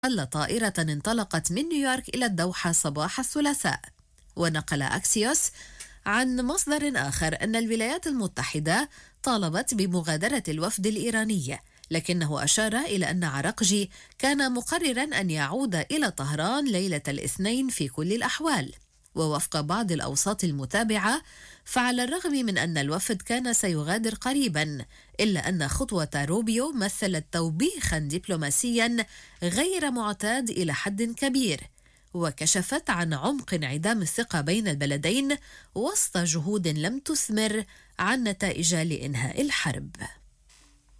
طائرة انطلقت من نيويورك إلى الدوحة صباح الثلاثاء. ونقل أكسيوس عن مصدر آخر أن الولايات المتحدة طالبت بمغادرة الوفد الإيراني، لكنه أشار إلى أن عراقجي كان مقررا أن يعود إلى طهران ليلة الاثنين في كل الأحوال. ووفق بعض الأوساط المتابعة، فعلى الرغم من أن الوفد كان سيغادر قريبا، إلا أن خطوة روبيو مثلت توبيخا دبلوماسيا غير معتاد إلى حد كبير، وكشفت عن عمق انعدام الثقة بين البلدين وسط جهود لم تثمر عن نتائج لإنهاء الحرب.